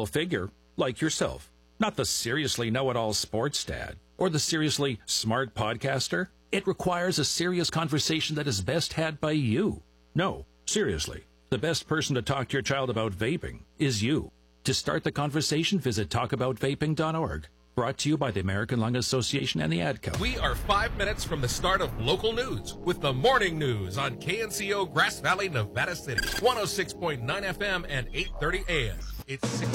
figure like yourself. Not the seriously know-it-all sports dad or the seriously smart podcaster. It requires a serious conversation that is best had by you. No, seriously, the best person to talk to your child about vaping is you. To start the conversation, visit talkaboutvaping.org. Brought to you by the American Lung Association and the Ad Council. We are 5 minutes from the start of local news with the morning news on KNCO Grass Valley, Nevada City. 106.9 FM and 8:30 AM. It's 6.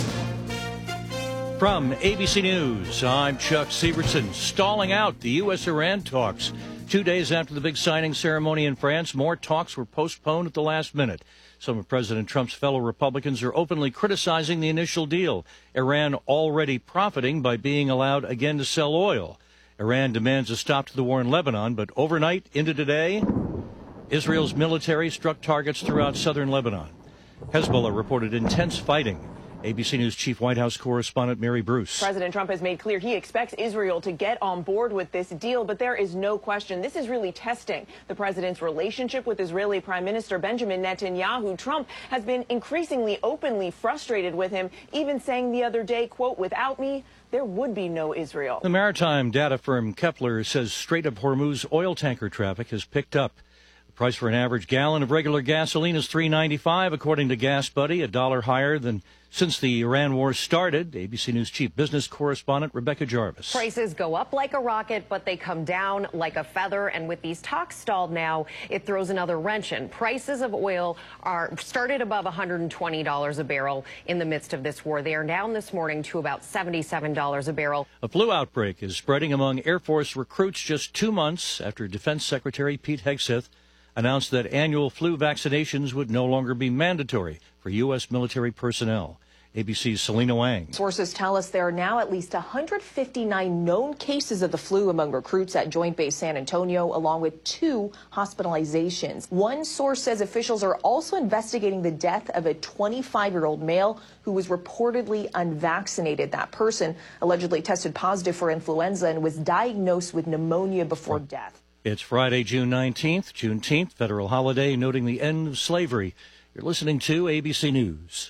From ABC News, I'm Chuck Sievertson. Stalling out the U.S.-Iran talks. 2 days after the big signing ceremony in France, more talks were postponed at the last minute. Some of President Trump's fellow Republicans are openly criticizing the initial deal. Iran already profiting by being allowed again to sell oil. Iran demands a stop to the war in Lebanon, but overnight into today, Israel's military struck targets throughout southern Lebanon. Hezbollah reported intense fighting. ABC News Chief White House correspondent Mary Bruce. President Trump has made clear he expects Israel to get on board with this deal, but there is no question this is really testing the president's relationship with Israeli Prime Minister Benjamin Netanyahu. Trump has been increasingly openly frustrated with him, even saying the other day, quote, "Without me, there would be no Israel." The maritime data firm Kepler says Strait of Hormuz oil tanker traffic has picked up. The price for an average gallon of regular gasoline is $3.95, according to Gas Buddy, $1 higher than since the Iran war started. ABC News chief business correspondent Rebecca Jarvis. Prices go up like a rocket, but they come down like a feather. And with these talks stalled now, it throws another wrench in. Prices of oil are started above $120 a barrel in the midst of this war. They are down this morning to about $77 a barrel. A flu outbreak is spreading among Air Force recruits just 2 months after Defense Secretary Pete Hegseth announced that annual flu vaccinations would no longer be mandatory for U.S. military personnel. ABC's Selena Wang. Sources tell us there are now at least 159 known cases of the flu among recruits at Joint Base San Antonio, along with 2 hospitalizations. One source says officials are also investigating the death of a 25-year-old male who was reportedly unvaccinated. That person allegedly tested positive for influenza and was diagnosed with pneumonia before death. It's Friday, June 19th, Juneteenth, federal holiday noting the end of slavery. You're listening to ABC News.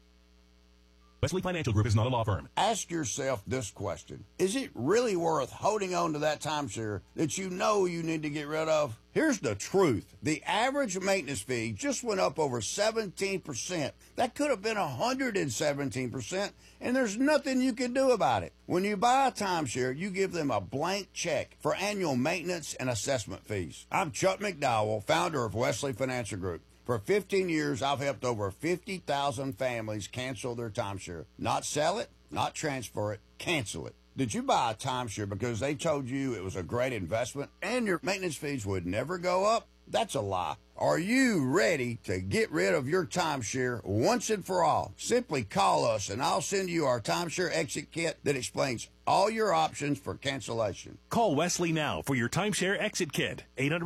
Wesley Financial Group is not a law firm. Ask yourself this question. Is it really worth holding on to that timeshare that you know you need to get rid of? Here's the truth. The average maintenance fee just went up over 17%. That could have been 117%, and there's nothing you can do about it. When you buy a timeshare, you give them a blank check for annual maintenance and assessment fees. I'm Chuck McDowell, founder of Wesley Financial Group. For 15 years, I've helped over 50,000 families cancel their timeshare. Not sell it, not transfer it, cancel it. Did you buy a timeshare because they told you it was a great investment and your maintenance fees would never go up? That's a lie. Are you ready to get rid of your timeshare once and for all? Simply call us and I'll send you our timeshare exit kit that explains all your options for cancellation. Call Wesley now for your timeshare exit kit.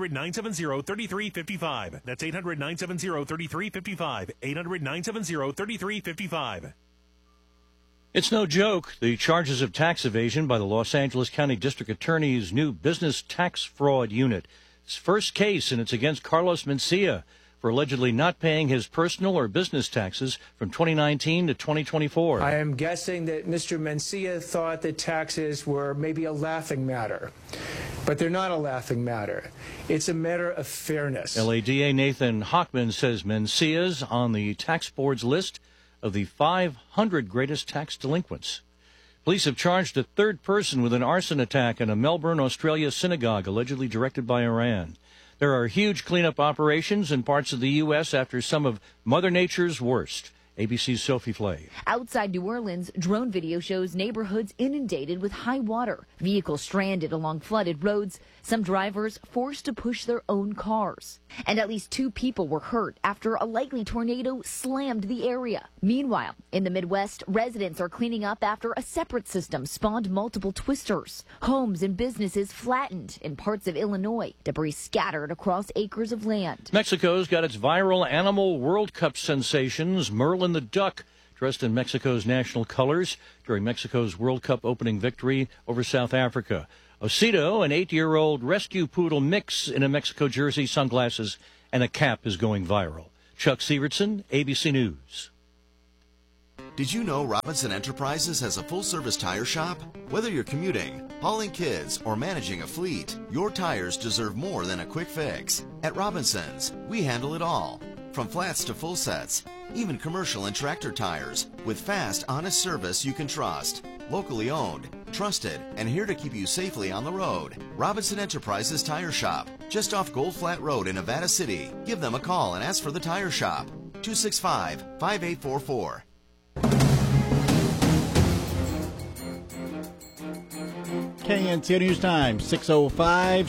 800-970-3355. That's 800-970-3355. 800-970-3355. It's no joke. The charges of tax evasion by the Los Angeles County District Attorney's new business tax fraud unit. His first case, and it's against Carlos Mencia for allegedly not paying his personal or business taxes from 2019 to 2024. I am guessing that Mr. Mencia thought that taxes were maybe a laughing matter, but they're not a laughing matter. It's a matter of fairness. LADA Nathan Hochman says Mencia's on the tax board's list of the 500 greatest tax delinquents. Police have charged a third person with an arson attack in a Melbourne, Australia synagogue allegedly directed by Iran. There are huge cleanup operations in parts of the U.S. after some of Mother Nature's worst. ABC's Sophie Flay. Outside New Orleans, drone video shows neighborhoods inundated with high water, vehicles stranded along flooded roads, some drivers forced to push their own cars. And at least 2 people were hurt after a likely tornado slammed the area. Meanwhile, in the Midwest, residents are cleaning up after a separate system spawned multiple twisters. Homes and businesses flattened in parts of Illinois, debris scattered across acres of land. Mexico's got its viral animal World Cup sensations, Merlin the duck, dressed in Mexico's national colors during Mexico's World Cup opening victory over South Africa. Osito, an 8-year-old rescue poodle mix in a Mexico jersey, sunglasses, and a cap is going viral. Chuck Sievertson, ABC News. Did you know Robinson Enterprises has a full-service tire shop? Whether you're commuting, hauling kids, or managing a fleet, your tires deserve more than a quick fix. At Robinson's, we handle it all, from flats to full sets, even commercial and tractor tires, with fast, honest service you can trust. Locally owned, trusted, and here to keep you safely on the road. Robinson Enterprises Tire Shop, just off Gold Flat Road in Nevada City. Give them a call and ask for the Tire Shop. 265-5844. KNCO News Time, 6:05,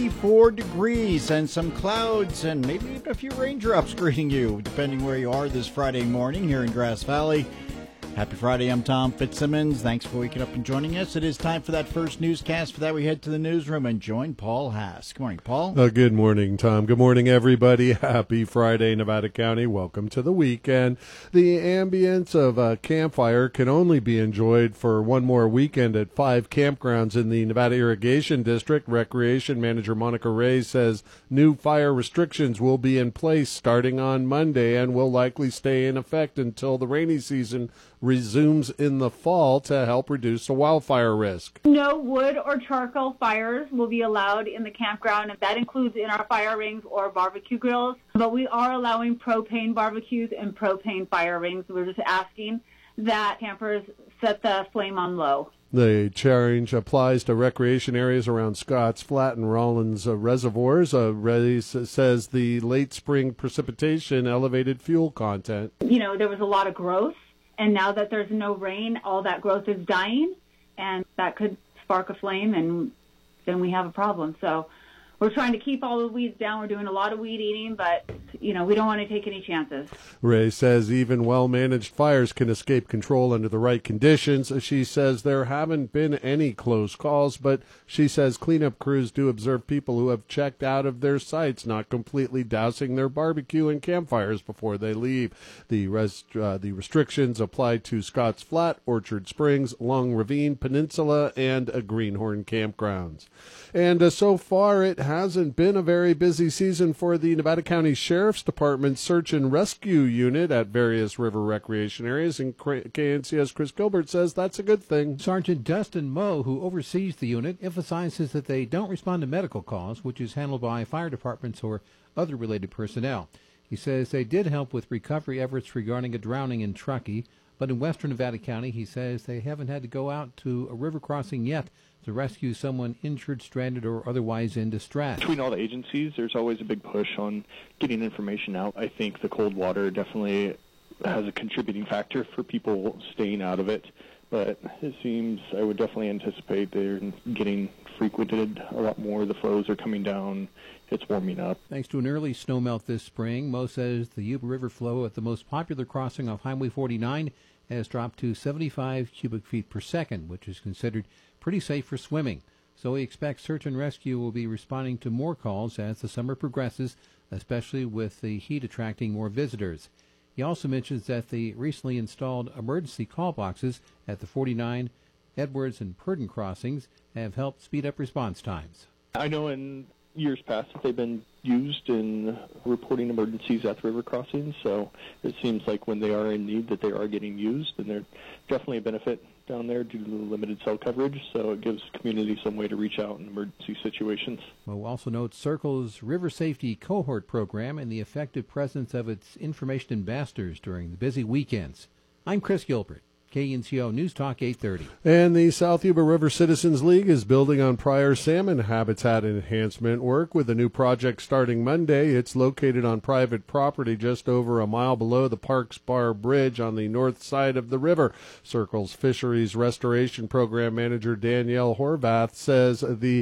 64 degrees and some clouds and maybe even a few raindrops greeting you, depending where you are this Friday morning here in Grass Valley. Happy Friday, I'm Tom Fitzsimmons. Thanks for waking up and joining us. It is time for that first newscast. For that, we head to the newsroom and join Paul Haas. Good morning, Paul. Good morning, Tom. Good morning, everybody. Happy Friday, Nevada County. Welcome to the weekend. The ambience of a campfire can only be enjoyed for one more weekend at 5 campgrounds in the Nevada Irrigation District. Recreation Manager Monica Ray says new fire restrictions will be in place starting on Monday and will likely stay in effect until the rainy season resumes in the fall to help reduce the wildfire risk. No wood or charcoal fires will be allowed in the campground, and that includes in our fire rings or barbecue grills. But we are allowing propane barbecues and propane fire rings. We're just asking that campers set the flame on low. The challenge applies to recreation areas around Scotts Flat and Rollins reservoirs. Ray says the late spring precipitation elevated fuel content. You know, there was a lot of growth. And now that there's no rain, all that growth is dying, and that could spark a flame, and then we have a problem. So we're trying to keep all the weeds down. We're doing a lot of weed eating, but, you know, we don't want to take any chances. Ray says even well-managed fires can escape control under the right conditions. She says there haven't been any close calls, but she says cleanup crews do observe people who have checked out of their sites, not completely dousing their barbecue and campfires before they leave. The restrictions apply to Scotts Flat, Orchard Springs, Long Ravine Peninsula, and Greenhorn campgrounds. And so far, it hasn't been a very busy season for the Nevada County Sheriff's Department search and rescue unit at various river recreation areas. And KNCO's Chris Gilbert says that's a good thing. Sergeant Dustin Moe, who oversees the unit, emphasizes that they don't respond to medical calls, which is handled by fire departments or other related personnel. He says they did help with recovery efforts regarding a drowning in Truckee, but in western Nevada County, he says they haven't had to go out to a river crossing yet to rescue someone injured, stranded, or otherwise in distress. Between all the agencies, there's always a big push on getting information out. I think the cold water definitely has a contributing factor for people staying out of it, but it seems I would definitely anticipate they're getting frequented a lot more. The flows are coming down. It's warming up. Thanks to an early snowmelt this spring, Mo says the Yuba River flow at the most popular crossing off Highway 49 has dropped to 75 cubic feet per second, which is considered pretty safe for swimming. So he expects search and rescue will be responding to more calls as the summer progresses, especially with the heat attracting more visitors. He also mentions that the recently installed emergency call boxes at the 49, Edwards, and Purdon crossings have helped speed up response times. I know in years past that they've been used in reporting emergencies at the river crossings, so it seems like when they are in need that they are getting used, and they're definitely a benefit down there due to the limited cell coverage, so it gives community some way to reach out in emergency situations. We'll also note Circle's River Safety Cohort Program and the effective presence of its information ambassadors during the busy weekends. I'm Chris Gilbert, KNCO News Talk 830. And the South Yuba River Citizens League is building on prior salmon habitat enhancement work with a new project starting Monday. It's located on private property just over a mile below the Parks Bar Bridge on the north side of the river. Circle's Fisheries Restoration Program Manager Danielle Horvath says the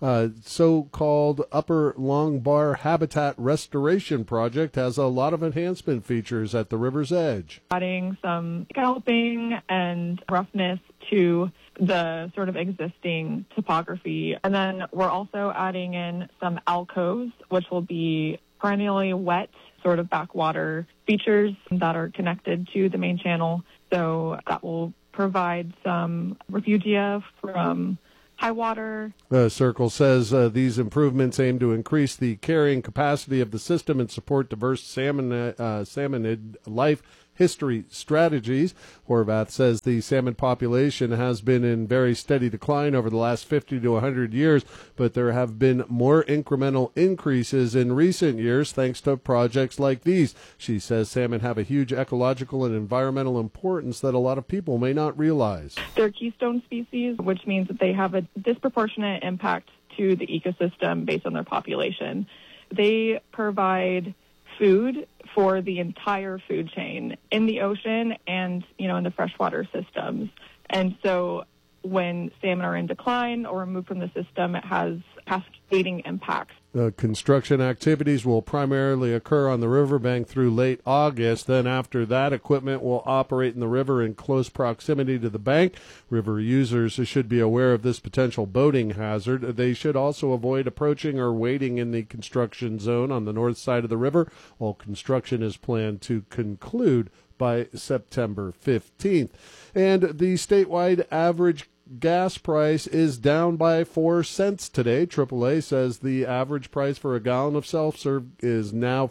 so-called Upper Long Bar Habitat Restoration Project has a lot of enhancement features at the river's edge. Adding some scalloping and roughness to the sort of existing topography. And then we're also adding in some alcoves, which will be perennially wet, sort of backwater features that are connected to the main channel. So that will provide some refugia from high water. Circle says these improvements aim to increase the carrying capacity of the system and support diverse salmonid life history strategies. Horvath says the salmon population has been in very steady decline over the last 50 to 100 years, but there have been more incremental increases in recent years thanks to projects like these. She says salmon have a huge ecological and environmental importance that a lot of people may not realize. They're keystone species, which means that they have a disproportionate impact to the ecosystem based on their population. They provide food for the entire food chain in the ocean and, in the freshwater systems. And so when salmon are in decline or removed from the system, it has cascading impacts. Construction activities will primarily occur on the riverbank through late August. Then after that, equipment will operate in the river in close proximity to the bank. River users should be aware of this potential boating hazard. They should also avoid approaching or wading in the construction zone on the north side of the river. All construction is planned to conclude by September 15th. And the statewide average gas price is down by 4 cents today. AAA says the average price for a gallon of self-serve is now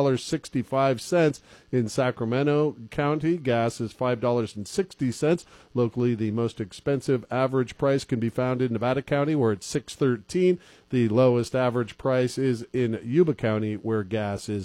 $5.65. In Sacramento County, gas is $5.60. Locally, the most expensive average price can be found in Nevada County, where it's $6.13. The lowest average price is in Yuba County, where gas is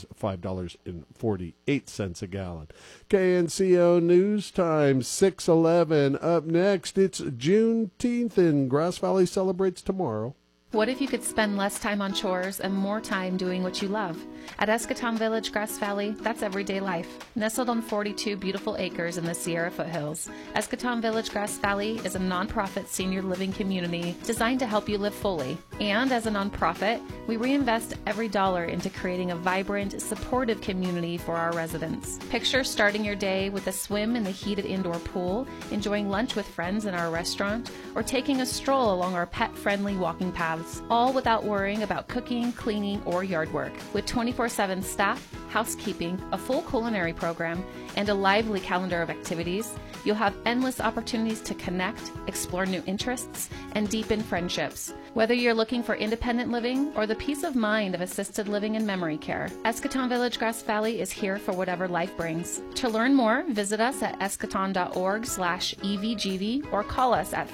$5.48 a gallon. KNCO News Time, 6:11. Up next, it's Juneteenth, and Grass Valley celebrates tomorrow. What if you could spend less time on chores and more time doing what you love? At Escatón Village, Grass Valley, that's everyday life. Nestled on 42 beautiful acres in the Sierra foothills, Escatón Village, Grass Valley is a nonprofit senior living community designed to help you live fully. And as a nonprofit, we reinvest every dollar into creating a vibrant, supportive community for our residents. Picture starting your day with a swim in the heated indoor pool, enjoying lunch with friends in our restaurant, or taking a stroll along our pet-friendly walking paths, all without worrying about cooking, cleaning, or yard work. With 24/7 staff, housekeeping, a full culinary program, and a lively calendar of activities, you'll have endless opportunities to connect, explore new interests, and deepen friendships. Whether you're looking for independent living or the peace of mind of assisted living and memory care, Escatón Village Grass Valley is here for whatever life brings. To learn more, visit us at escaton.org/EVGV or call us at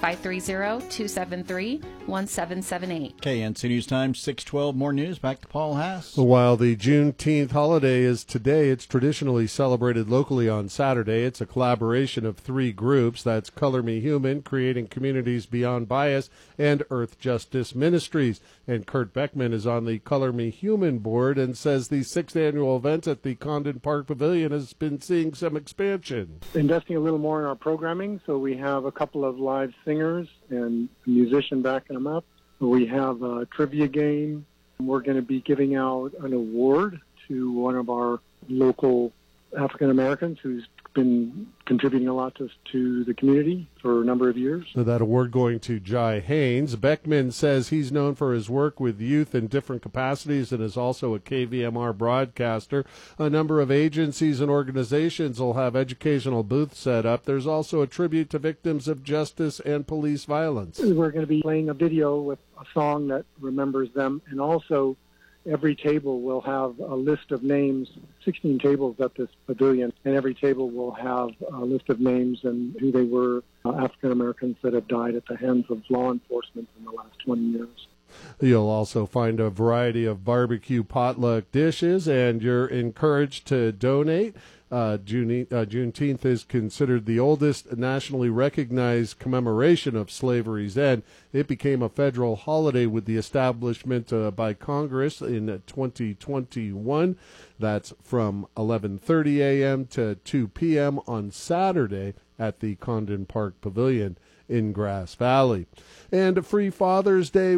530-273-1778. KNC News Time, 6:12. More news. Back to Paul Haas. While the Juneteenth holiday is today, it's traditionally celebrated locally on Saturday. It's a collaboration of 3 groups. That's Color Me Human, Creating Communities Beyond Bias, and Earth Justice Ministries. And Kurt Beckman is on the Color Me Human board and says the 6th annual event at the Condon Park Pavilion has been seeing some expansion. Investing a little more in our programming, so we have a couple of live singers and a musician backing them up. We have a trivia game. We're going to be giving out an award to one of our local African Americans who's been contributing a lot to the community for a number of years. So that award going to Jai Haynes. Beckman says he's known for his work with youth in different capacities and is also a KVMR broadcaster. A number of agencies and organizations will have educational booths set up. There's also a tribute to victims of justice and police violence. We're going to be playing a video with a song that remembers them, and also every table will have a list of names, 16 tables at this pavilion, and every table will have a list of names and who they were, African Americans that have died at the hands of law enforcement in the last 20 years. You'll also find a variety of barbecue potluck dishes, and you're encouraged to donate. Juneteenth is considered the oldest nationally recognized commemoration of slavery's end. It became a federal holiday with the establishment by Congress in 2021. That's from 11:30 a.m. to 2 p.m. on Saturday at the Condon Park Pavilion in Grass Valley. And free Father's Day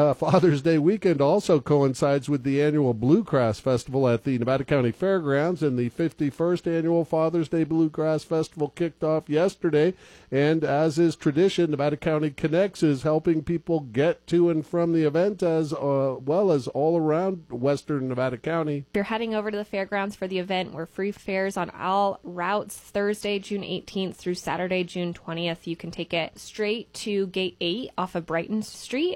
weekend also coincides with the annual Bluegrass Festival at the Nevada County Fairgrounds, and the 51st annual Father's Day Bluegrass Festival kicked off yesterday. And as is tradition, Nevada County Connects is helping people get to and from the event as well as all around western Nevada County. If you're heading over to the fairgrounds for the event, we're free fares on all routes Thursday, June 18th through Saturday, June 20th. You can take it straight to Gate 8 off of Brighton Street.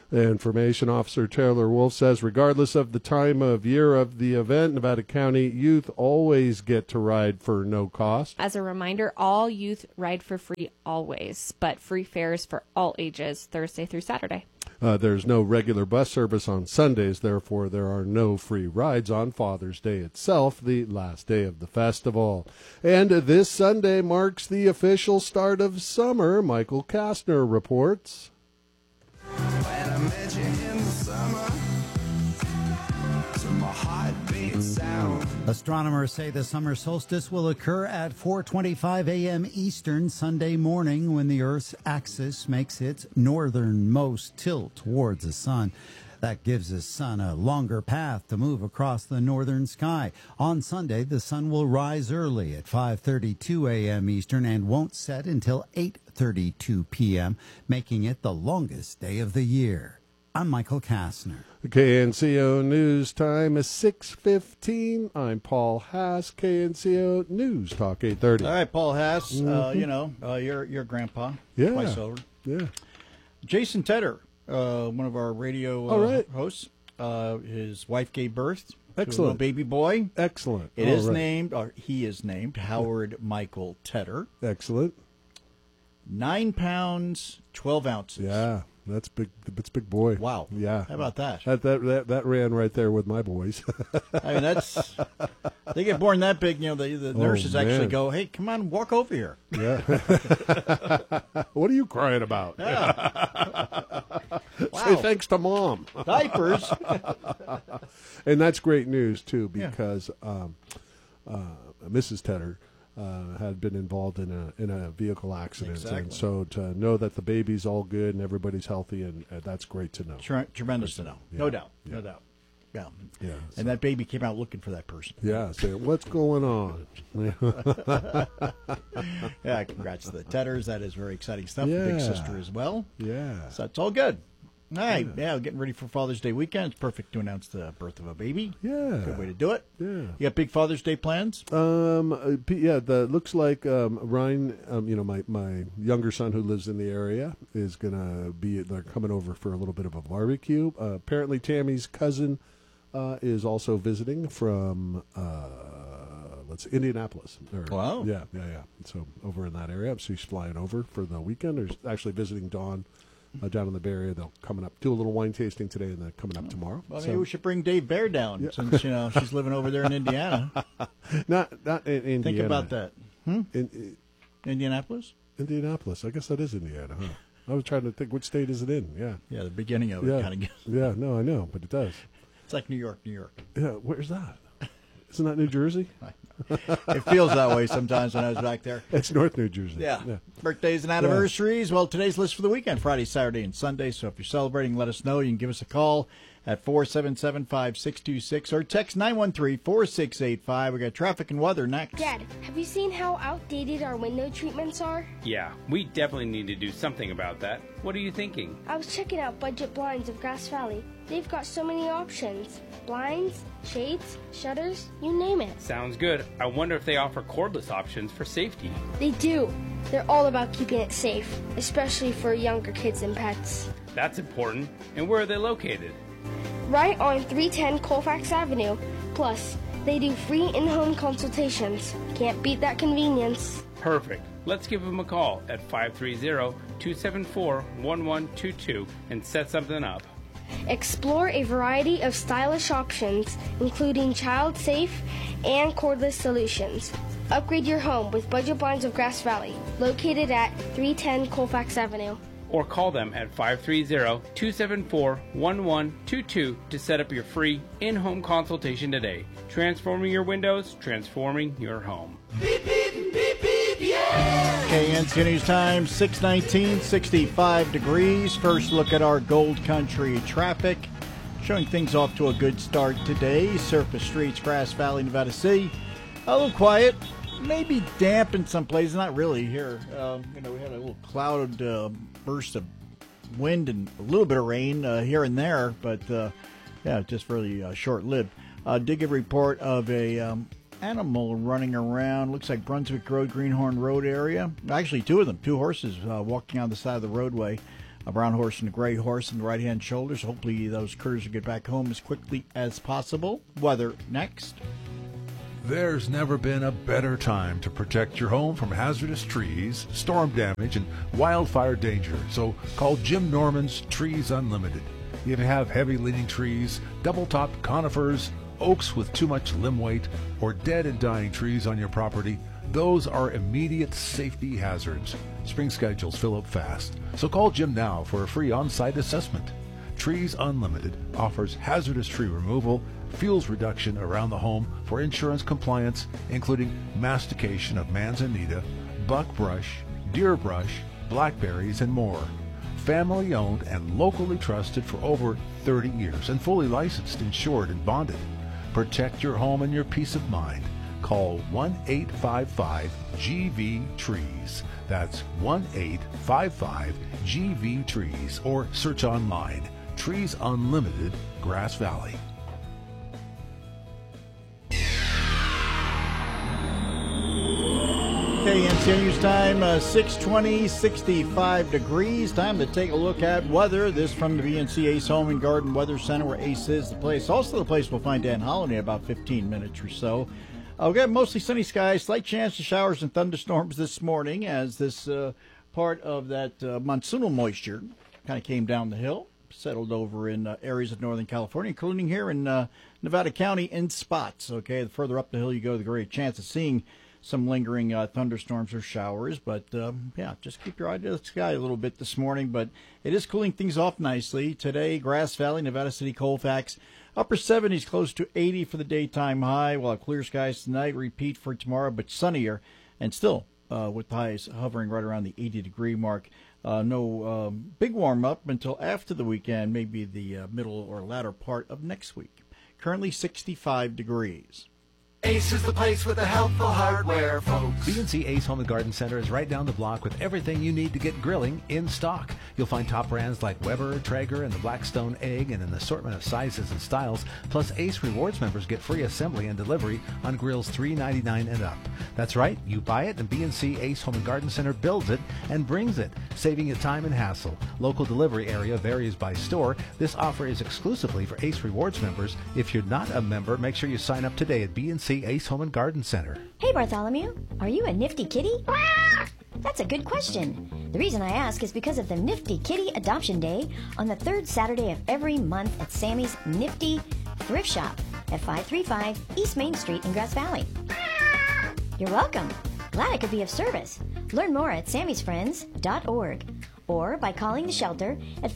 Information Officer Taylor Wolf says regardless of the time of year of the event, Nevada County youth always get to ride for no cost. As a reminder, all youth ride for free always, but free fares for all ages Thursday through Saturday. There's no regular bus service on Sundays, therefore there are no free rides on Father's Day itself, the last day of the festival. And this Sunday marks the official start of summer. Michael Kastner reports. When I met you in the summer, so my heart beat sound. Astronomers say the summer solstice will occur at 4:25 a.m. Eastern Sunday morning when the Earth's axis makes its northernmost tilt towards the sun. That gives the sun a longer path to move across the northern sky. On Sunday, the sun will rise early at 5:32 a.m. Eastern and won't set until 8:32 p.m., making it the longest day of the year. I'm Michael Kastner. The KNCO News time is 6:15. I'm Paul Haas, KNCO News Talk 830. All right, Paul Haas, your grandpa. Yeah. Twice over. Yeah. Jason Tedder, one of our radio hosts, his wife gave birth to a little Excellent. baby boy. Excellent. He is named Howard Michael Tedder. Excellent. 9 pounds, 12 ounces. Yeah. That's big. That's big boy. Wow. Yeah. How about that? That ran right there with my boys. I mean, they get born that big. The nurses actually go, "Hey, come on, walk over here." Yeah. What are you crying about? Yeah. Say thanks to Mom. Diapers. And that's great news too, because Mrs. Tedder had been involved in a vehicle accident, Exactly. and so to know that the baby's all good and everybody's healthy, and that's great to know. Tremendous to know. Yeah. No doubt. Yeah. No doubt. Yeah. Yeah. And that baby came out looking for that person. Yeah. Saying, what's going on? Yeah. Congrats to the Tedders. That is very exciting stuff. The big Yeah. sister as well. Yeah. So that's all good. All right. Yeah. Getting ready for Father's Day weekend. It's perfect to announce the birth of a baby. Yeah. Good way to do it. Yeah. You got big Father's Day plans? Looks like Ryan, my younger son who lives in the area is gonna be. They're coming over for a little bit of a barbecue. Apparently, Tammy's cousin is also visiting from Indianapolis. Wow. Yeah. So over in that area, so he's flying over for the weekend. There's actually visiting Dawn. Down in the Bay Area, they'll coming up, do a little wine tasting today, and then coming up tomorrow. Well, maybe we should bring Dave Bear down since she's living over there in Indiana. Not in Indiana. Think about that. Indianapolis. Indianapolis. I guess that is Indiana, huh? I was trying to think which state is it in. Yeah. Yeah, the beginning of it kind of. Yeah. No, I know, but it does. It's like New York. Yeah. Where's that? Isn't that New Jersey? It feels that way sometimes when I was back there. It's North New Jersey. Yeah. Birthdays and anniversaries. Well, today's list for the weekend, Friday, Saturday, and Sunday. So if you're celebrating, let us know. You can give us a call at 477-5626 or text 913-4685. We got traffic and weather next. Dad, have you seen how outdated our window treatments are? Yeah, we definitely need to do something about that. What are you thinking? I was checking out Budget Blinds of Grass Valley. They've got so many options. Blinds, shades, shutters, you name it. Sounds good. I wonder if they offer cordless options for safety. They do. They're all about keeping it safe, especially for younger kids and pets. That's important. And where are they located? Right on 310 Colfax Avenue. Plus, they do free in-home consultations. Can't beat that convenience. Perfect. Let's give them a call at 530-274-1122 and set something up. Explore a variety of stylish options, including child-safe and cordless solutions. Upgrade your home with Budget Blinds of Grass Valley, located at 310 Colfax Avenue. Or call them at 530-274-1122 to set up your free in-home consultation today. Transforming your windows, transforming your home. Beep, beep, beep, beep, yeah! KNC News Time, 6:19, 65 degrees. First look at our Gold Country traffic. Showing things off to a good start today. Surface streets, Grass Valley, Nevada City. A little quiet. Maybe damp in some places. Not really here. We had a little cloud burst of wind and a little bit of rain here and there, but just really short-lived. Did get a report of a animal running around. Looks like Brunswick Road, Greenhorn Road area. Actually, two of them, two horses walking on the side of the roadway. a brown horse and a gray horse in the right-hand shoulders. Hopefully those critters will get back home as quickly as possible. Weather next. There's never been a better time to protect your home from hazardous trees, storm damage, and wildfire danger. So call Jim Norman's Trees Unlimited. If you have heavy-leaning trees, double-topped conifers, oaks with too much limb weight, or dead and dying trees on your property, those are immediate safety hazards. Spring schedules fill up fast, so call Jim now for a free on-site assessment. Trees Unlimited offers hazardous tree removal, fuels reduction around the home for insurance compliance, including mastication of manzanita, buckbrush, deer brush, blackberries, and more. Family owned and locally trusted for over 30 years and fully licensed, insured, and bonded. Protect your home and your peace of mind. Call 1-855-GV-TREES. That's 1-855-GV-TREES, or search online. Trees Unlimited, Grass Valley. KNCO News Time, 6:20, 65 degrees. Time to take a look at weather. This from the BNC Ace Home and Garden Weather Center, where Ace is the place. Also the place we'll find Dan Holland in about 15 minutes or so. We'll get mostly sunny skies, slight chance of showers and thunderstorms this morning as this part of that monsoonal moisture kind of came down the hill, settled over in areas of Northern California, including here in Nevada County in spots. Okay, the further up the hill you go, the greater chance of seeing some lingering thunderstorms or showers. But, yeah, just keep your eye to the sky a little bit this morning. But it is cooling things off nicely. Today, Grass Valley, Nevada City, Colfax, upper 70s, close to 80 for the daytime high. We'll have clear skies tonight, repeat for tomorrow, but sunnier, and still with highs hovering right around the 80-degree mark. No big warm-up until after the weekend, maybe the middle or latter part of next week. Currently 65 degrees. Ace is the place with the helpful hardware, folks. BNC Ace Home and Garden Center is right down the block with everything you need to get grilling in stock. You'll find top brands like Weber, Traeger, and the Blackstone Egg in an assortment of sizes and styles. Plus, Ace Rewards members get free assembly and delivery on grills $3.99 and up. That's right, you buy it and BNC Ace Home and Garden Center builds it and brings it, saving you time and hassle. Local delivery area varies by store. This offer is exclusively for Ace Rewards members. If you're not a member, make sure you sign up today at BNC Ace Home and Garden Center. Hey Bartholomew, are you a nifty kitty? That's a good question. The reason I ask is because of the Nifty Kitty Adoption Day on the third Saturday of every month at Sammy's Nifty Thrift Shop at 535 East Main Street in Grass Valley. You're welcome. Glad I could be of service. Learn more at sammysfriends.org or by calling the shelter at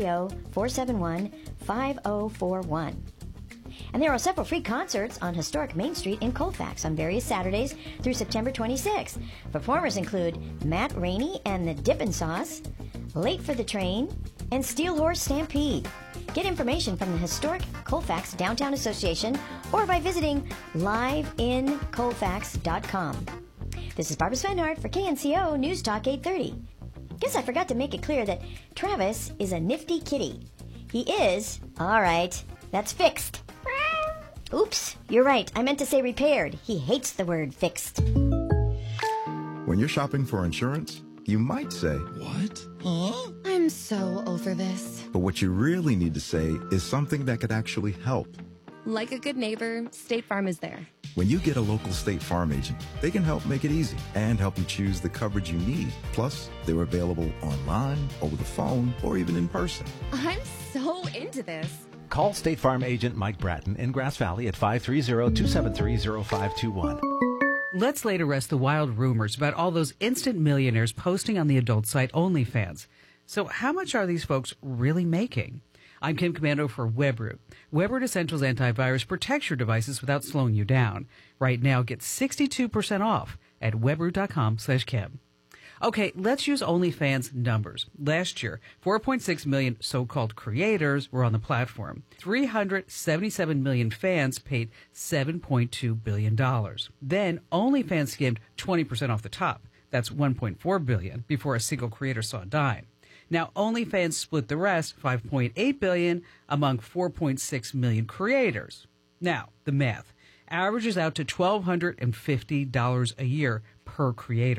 530-471-5041. And there are several free concerts on historic Main Street in Colfax on various Saturdays through September 26th. Performers include Matt Rainey and the Dippin' Sauce, Late for the Train, and Steel Horse Stampede. Get information from the historic Colfax Downtown Association or by visiting liveincolfax.com. This is Barbara Svenhart for KNCO News Talk 830. Guess I forgot to make it clear that Travis is a nifty kitty. He is, all right, that's fixed. Oops, you're right. I meant to say repaired. He hates the word fixed. When you're shopping for insurance, you might say, "What? Huh?" I'm so over this. But what you really need to say is something that could actually help. Like a good neighbor, State Farm is there. When you get a local State Farm agent, they can help make it easy and help you choose the coverage you need. Plus, they're available online, over the phone, or even in person. I'm so into this. Call State Farm agent Mike Bratton in Grass Valley at 530-273-0521. Let's lay to rest the wild rumors about all those instant millionaires posting on the adult site OnlyFans. So how much are these folks really making? I'm Kim Commando for WebRoot. WebRoot Essentials Antivirus protects your devices without slowing you down. Right now, get 62% off at webroot.com/Kim. Okay, let's use OnlyFans numbers. Last year, 4.6 million so-called creators were on the platform. 377 million fans paid $7.2 billion. Then OnlyFans skimmed 20% off the top. That's $1.4 billion before a single creator saw a dime. Now, OnlyFans split the rest, $5.8 billion, among 4.6 million creators. Now, the math averages out to $1,250 a year per creator.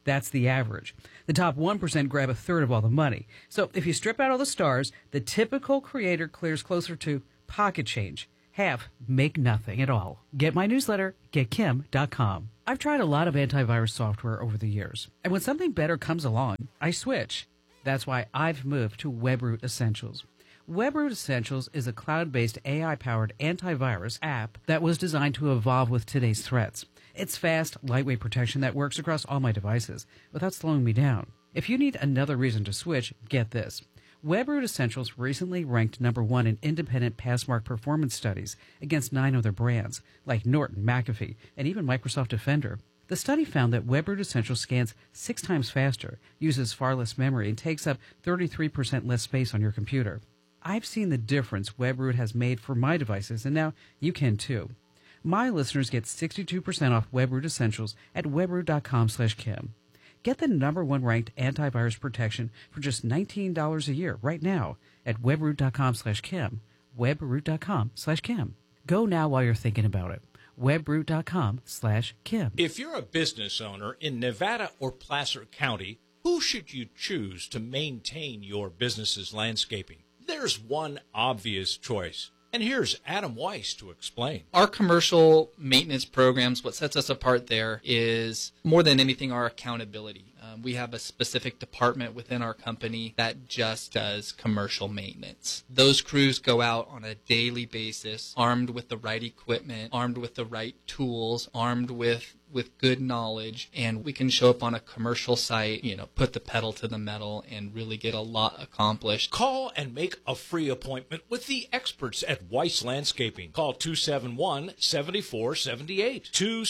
That's the average. The top 1% grab a third of all the money. So if you strip out all the stars, the typical creator clears closer to pocket change. Half make nothing at all. Get my newsletter, getkim.com. I've tried a lot of antivirus software over the years, and when something better comes along, I switch. That's why I've moved to WebRoot Essentials. WebRoot Essentials is a cloud-based AI-powered antivirus app that was designed to evolve with today's threats. It's fast, lightweight protection that works across all my devices without slowing me down. If you need another reason to switch, get this. WebRoot Essentials recently ranked number 1 in independent Passmark performance studies against 9 other brands, like Norton, McAfee, and even Microsoft Defender. The study found that WebRoot Essentials scans 6 times faster, uses far less memory, and takes up 33% less space on your computer. I've seen the difference WebRoot has made for my devices, and now you can too. My listeners get 62% off WebRoot Essentials at webroot.com/Kim. Get the number 1 ranked antivirus protection for just $19 a year right now at webroot.com/Kim. Webroot.com/Kim. Go now while you're thinking about it. Webroot.com/Kim. If you're a business owner in Nevada or Placer County, who should you choose to maintain your business's landscaping? There's one obvious choice. And here's Adam Weiss to explain. Our commercial maintenance programs, what sets us apart there is more than anything our accountability. We have a specific department within our company that just does commercial maintenance. Those crews go out on a daily basis, armed with the right equipment, armed with the right tools, armed with good knowledge, and we can show up on a commercial site, put the pedal to the metal and really get a lot accomplished. Call and make a free appointment with the experts at Weiss Landscaping. Call 271-7478.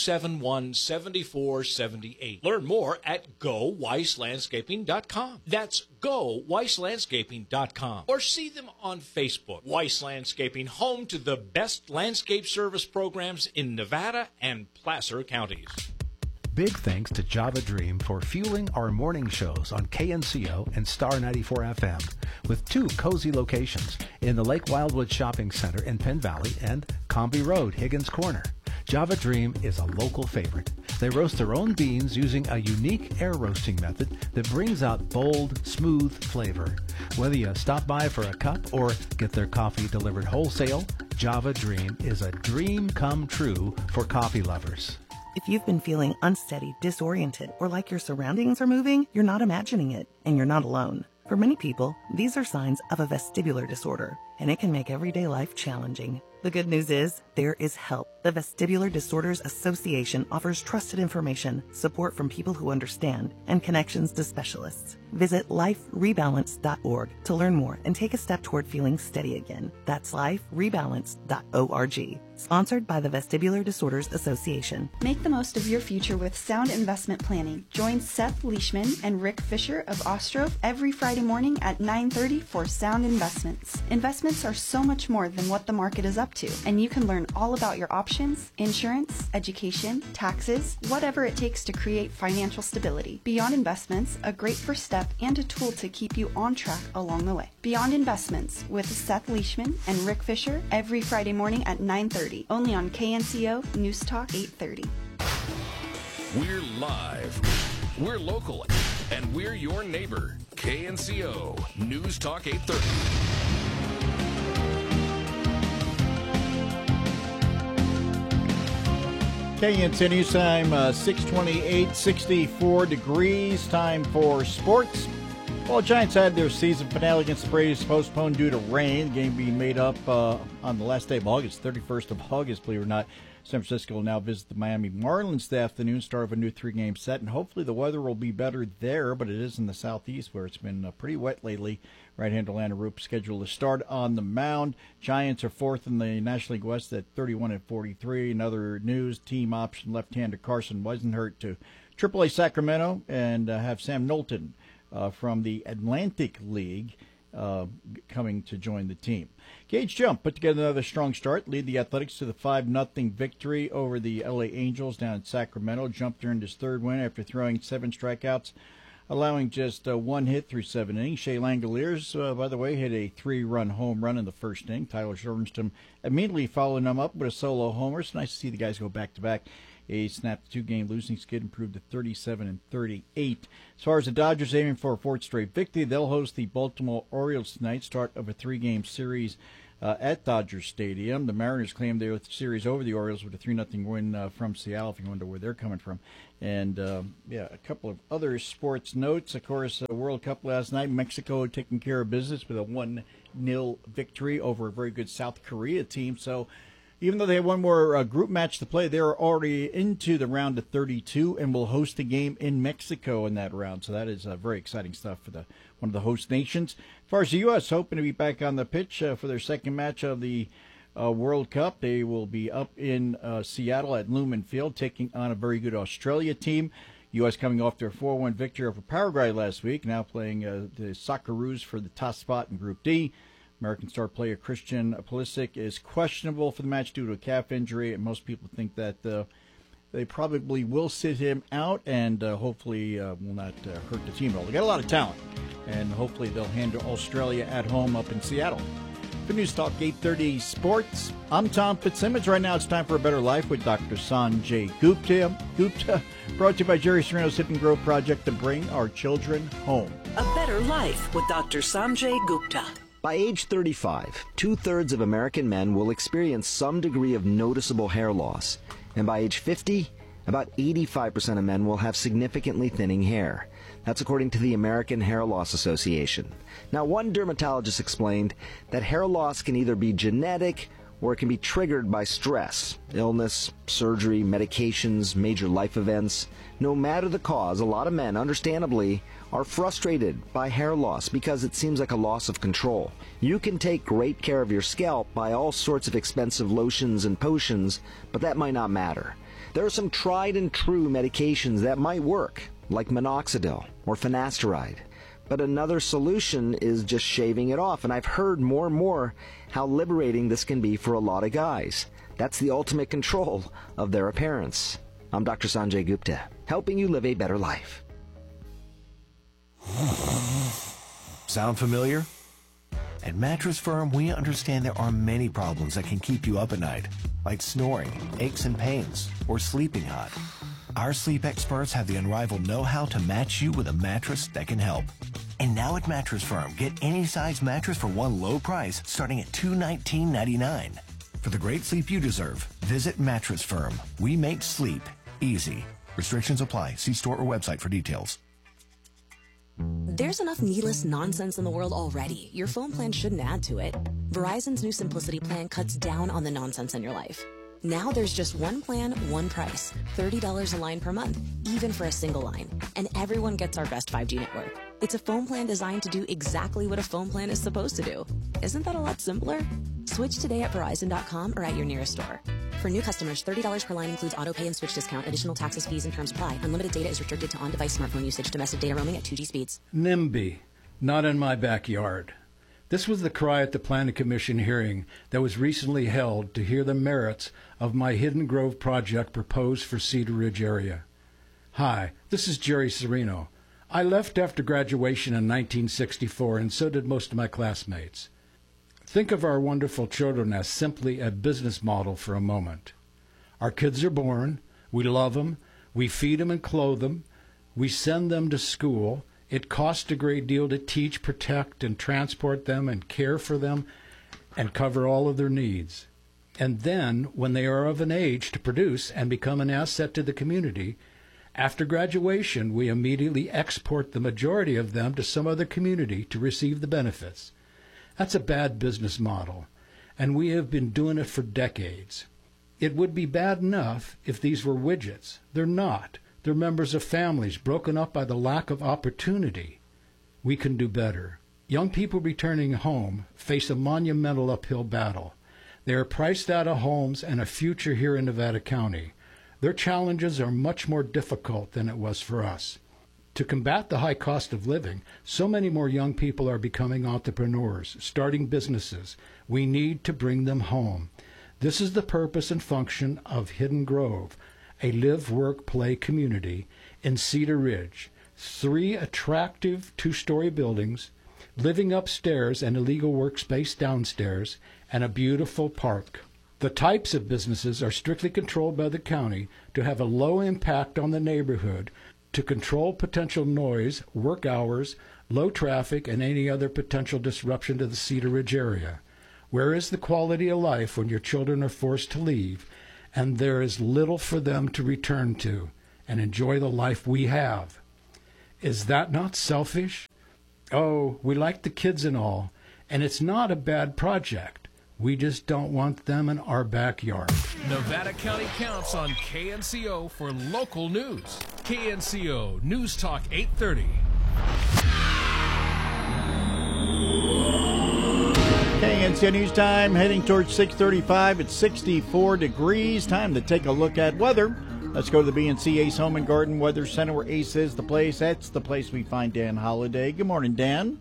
271-7478. Learn more at GoWeissLandscaping.com. That's GoWeissLandscaping.com. Or see them on Facebook. Weiss Landscaping, home to the best landscape service programs in Nevada and Placer counties. Big thanks to Java Dream for fueling our morning shows on KNCO and Star 94 FM with 2 cozy locations in the Lake Wildwood Shopping Center in Penn Valley and Comby Road, Higgins Corner. Java Dream is a local favorite. They roast their own beans using a unique air roasting method that brings out bold, smooth flavor. Whether you stop by for a cup or get their coffee delivered wholesale, Java Dream is a dream come true for coffee lovers. If you've been feeling unsteady, disoriented, or like your surroundings are moving, you're not imagining it, and you're not alone. For many people, these are signs of a vestibular disorder, and it can make everyday life challenging. The good news is, there is help. The Vestibular Disorders Association offers trusted information, support from people who understand, and connections to specialists. Visit liferebalance.org to learn more and take a step toward feeling steady again. That's liferebalance.org. Sponsored by the Vestibular Disorders Association. Make the most of your future with sound investment planning. Join Seth Leishman and Rick Fisher of Ostrov every Friday morning at 9:30 for Sound Investments. Investments are so much more than what the market is up to, and you can learn all about your options, insurance, education, taxes, whatever it takes to create financial stability. Beyond Investments, a great first step and a tool to keep you on track along the way. Beyond Investments with Seth Leishman and Rick Fisher every Friday morning at 9:30. Only on KNCO News Talk 830. We're live, we're local, and we're your neighbor. KNCO News Talk 830. KNCO News Time, 6:28, 64 degrees. Time for sports. Well, Giants had their season finale against the Braves postponed due to rain. The game being made up on the last day of August, 31st of August, believe it or not. San Francisco will now visit the Miami Marlins this afternoon, start of a new 3-game set, and hopefully the weather will be better there, but it is in the southeast where it's been pretty wet lately. Right-hander Lana Roop scheduled to start on the mound. Giants are 4th in the National League West at 31-43. Another news, team option left-hander Carson Weisenhurt to AAA Sacramento, and have Sam Knowlton from the Atlantic League coming to join the team. Gage Jump put together another strong start, lead the Athletics to the 5-0 victory over the LA Angels down in Sacramento. Jump earned his 3rd win after throwing 7 strikeouts, allowing just 1 hit through 7 innings. Shea Langoliers, by the way, hit a 3-run home run in the first inning. Tyler Shervenston immediately following him up with a solo homer. It's nice to see the guys go back-to-back. snapped a 2-game losing skid, improved to 37-38. As far as the Dodgers aiming for a 4th straight victory, they'll host the Baltimore Orioles tonight, start of a 3-game series at Dodger Stadium. The Mariners claimed their series over the Orioles with a 3-0 win from Seattle, if you wonder where they're coming from. And, a couple of other sports notes. Of course, World Cup last night, Mexico taking care of business with a 1-0 victory over a very good South Korea team. So even though they have one more group match to play, they're already into the round of 32 and will host a game in Mexico in that round. So that is very exciting stuff for one of the host nations. As far as the U.S., hoping to be back on the pitch for their second match of the World Cup. They will be up in Seattle at Lumen Field, taking on a very good Australia team. U.S. coming off their 4-1 victory over Paraguay last week, now playing the Socceroos for the top spot in Group D. American star player Christian Pulisic is questionable for the match due to a calf injury, and most people think that they probably will sit him out and hopefully will not hurt the team at all. They got a lot of talent, and hopefully they'll handle Australia at home up in Seattle. For News Talk 830 Sports, I'm Tom Fitzsimmons. Right now it's time for A Better Life with Dr. Sanjay Gupta, brought to you by Jerry Sereno's Hidden Grove Project to bring our children home. A Better Life with Dr. Sanjay Gupta. By age 35, 2/3 of American men will experience some degree of noticeable hair loss. And by age 50, about 85% of men will have significantly thinning hair. That's according to the American Hair Loss Association. Now, one dermatologist explained that hair loss can either be genetic or it can be triggered by stress, illness, surgery, medications, major life events. No matter the cause, a lot of men, understandably, are frustrated by hair loss because it seems like a loss of control. You can take great care of your scalp by all sorts of expensive lotions and potions, but that might not matter. There are some tried and true medications that might work, like minoxidil or finasteride. But another solution is just shaving it off, and I've heard more and more how liberating this can be for a lot of guys. That's the ultimate control of their appearance. I'm Dr. Sanjay Gupta, helping you live a better life. Sound familiar? At Mattress Firm, we understand there are many problems that can keep you up at night, like snoring, aches and pains, or sleeping hot. Our sleep experts have the unrivaled know-how to match you with a mattress that can help. And now at Mattress Firm, get any size mattress for one low price starting at $219.99. For the great sleep you deserve, visit Mattress Firm. We make sleep easy. Restrictions apply. See store or website for details. There's enough needless nonsense in the world already. Your phone plan shouldn't add to it. Verizon's new Simplicity plan cuts down on the nonsense in your life. Now there's just one plan, one price, $30 a line per month, even for a single line. And everyone gets our best 5G network. It's a phone plan designed to do exactly what a phone plan is supposed to do. Isn't that a lot simpler? Switch today at Verizon.com or at your nearest store. For new customers, $30 per line includes auto pay and switch discount. Additional taxes, fees, and terms apply. Unlimited data is restricted to on-device smartphone usage. Domestic data roaming at 2G speeds. NIMBY, not in my backyard. This was the cry at the Planning Commission hearing that was recently held to hear the merits of my Hidden Grove project proposed for Cedar Ridge area. Hi, this is Jerry Sereno. I left after graduation in 1964, and so did most of my classmates. Think of our wonderful children as simply a business model for a moment. Our kids are born, we love them, we feed them and clothe them, we send them to school. It costs a great deal to teach, protect, and transport them and care for them and cover all of their needs. And then, when they are of an age to produce and become an asset to the community, after graduation, we immediately export the majority of them to some other community to receive the benefits. That's a bad business model, and we have been doing it for decades. It would be bad enough if these were widgets. They're not. They're members of families broken up by the lack of opportunity. We can do better. Young people returning home face a monumental uphill battle. They are priced out of homes and a future here in Nevada County. Their challenges are much more difficult than it was for us. To combat the high cost of living, so many more young people are becoming entrepreneurs, starting businesses. We need to bring them home. This is the purpose and function of Hidden Grove, a live, work, play community in Cedar Ridge. 3 attractive 2-story buildings, living upstairs and a legal workspace downstairs, and a beautiful park. The types of businesses are strictly controlled by the county to have a low impact on the neighborhood, to control potential noise, work hours, low traffic, and any other potential disruption to the Cedar Ridge area. Where is the quality of life when your children are forced to leave and there is little for them to return to and enjoy the life we have? Is that not selfish? Oh, we like the kids and all, and it's not a bad project. We just don't want them in our backyard. Nevada County Counts on KNCO for local news. KNCO News Talk 830. KNCO News Time, heading towards 6:35. It's 64 degrees. Time to take a look at weather. Let's go to the BNC Ace Home and Garden Weather Center, where Ace is the place. That's the place we find Dan Holliday. Good morning, Dan.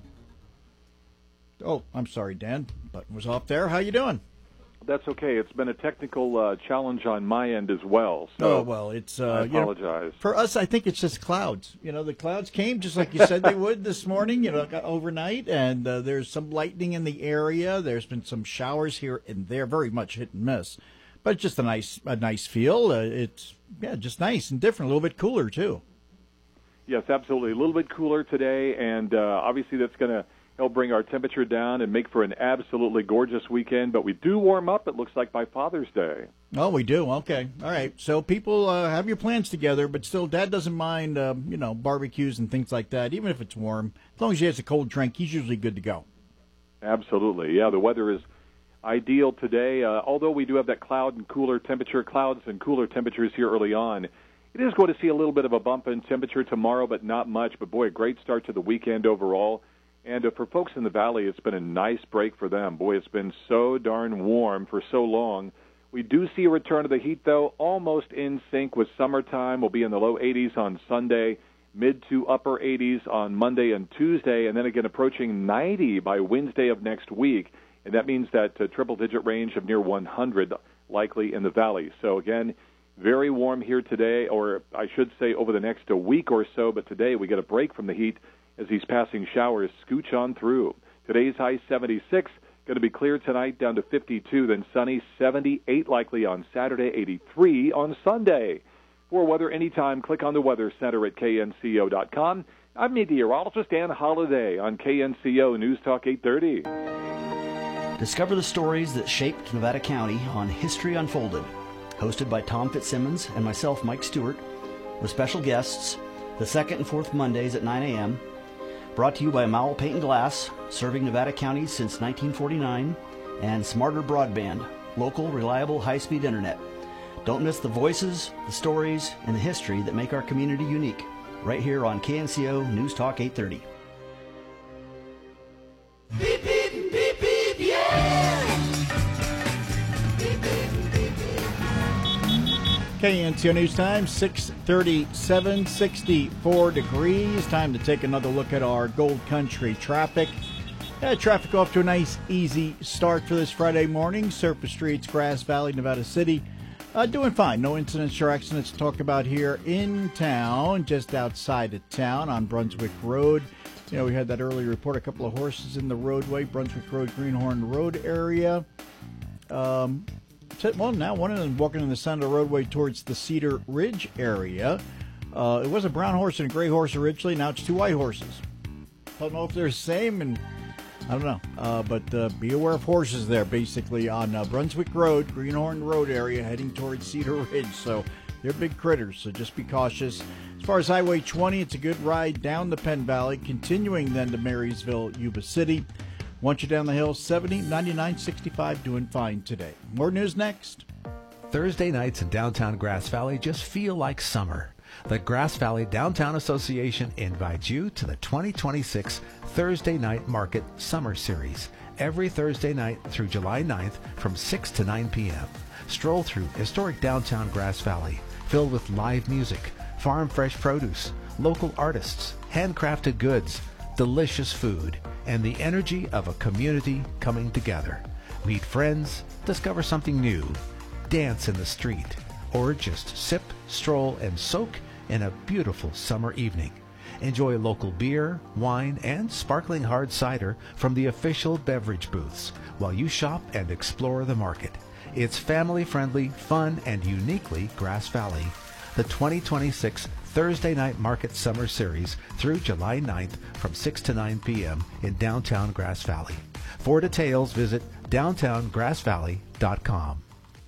Oh, I'm sorry, Dan. Button was off there. How you doing? That's okay. It's been a technical challenge on my end as well. So it's I apologize. For us, I think it's just clouds. The clouds came just like you said they would this morning. Overnight, and there's some lightning in the area. There's been some showers here and there, very much hit and miss, but it's just a nice feel. It's just nice and different. A little bit cooler too. Yes, absolutely. A little bit cooler today, and obviously that's going to help bring our temperature down and make for an absolutely gorgeous weekend. But we do warm up, it looks like, by Father's Day. Oh, we do? Okay. All right. So people have your plans together, but still, Dad doesn't mind, barbecues and things like that, even if it's warm. As long as he has a cold drink, he's usually good to go. Absolutely. Yeah, the weather is ideal today. Although we do have that clouds and cooler temperatures here early on, it is going to see a little bit of a bump in temperature tomorrow, but not much. But, boy, a great start to the weekend overall. And for folks in the Valley, it's been a nice break for them. Boy, it's been so darn warm for so long. We do see a return of the heat, though, almost in sync with summertime. We'll be in the low 80s on Sunday, mid to upper 80s on Monday and Tuesday, and then again approaching 90 by Wednesday of next week. And that means that triple-digit range of near 100 likely in the Valley. So, again, very warm here today, or I should say over the next week or so, but today we get a break from the heat as these passing showers scooch on through. Today's high 76, going to be clear tonight down to 52, then sunny, 78 likely on Saturday, 83 on Sunday. For weather anytime, click on the Weather Center at knco.com. I'm meteorologist Dan Holliday on KNCO News Talk 830. Discover the stories that shaped Nevada County on History Unfolded, hosted by Tom Fitzsimmons and myself, Mike Stewart, with special guests the second and fourth Mondays at 9 a.m., brought to you by Mowell Paint and Glass, serving Nevada County since 1949, and Smarter Broadband, local, reliable, high-speed internet. Don't miss the voices, the stories, and the history that make our community unique, right here on KNCO News Talk 830. Beep, beep, beep, beep, yeah! Beep, beep, beep, beep. KNCO News Time, 6:37, 64 degrees. Time to take another look at our Gold Country traffic. Traffic off to a nice, easy start for this Friday morning. Surface streets, Grass Valley, Nevada City, doing fine. No incidents or accidents to talk about here in town, just outside of town on Brunswick Road. We had that earlier report, a couple of horses in the roadway, Brunswick Road, Greenhorn Road area. Well, now one of them walking in the center of the roadway towards the Cedar Ridge area. It was a brown horse and a gray horse originally. Now it's two white horses. Don't know if they're the same, and I don't know. But be aware of horses there, basically, on Brunswick Road, Greenhorn Road area, heading towards Cedar Ridge. So they're big critters, so just be cautious. As far as Highway 20, it's a good ride down the Penn Valley, continuing then to Marysville, Yuba City. Once you're down the hill, 70, 99, 65, doing fine today. More news next. Thursday nights in downtown Grass Valley just feel like summer. The Grass Valley Downtown Association invites you to the 2026 Thursday Night Market Summer Series, every Thursday night through July 9th from 6 to 9 p.m. Stroll through historic downtown Grass Valley, filled with live music, farm fresh produce, local artists, handcrafted goods, delicious food, and the energy of a community coming together. Meet friends, discover something new, dance in the street, or just sip, stroll, and soak in a beautiful summer evening. Enjoy local beer, wine, and sparkling hard cider from the official beverage booths while you shop and explore the market. It's family-friendly, fun, and uniquely Grass Valley. The 2026 Thursday Night Market Summer Series through July 9th from 6 to 9 p.m. in downtown Grass Valley. For details, visit downtowngrassvalley.com.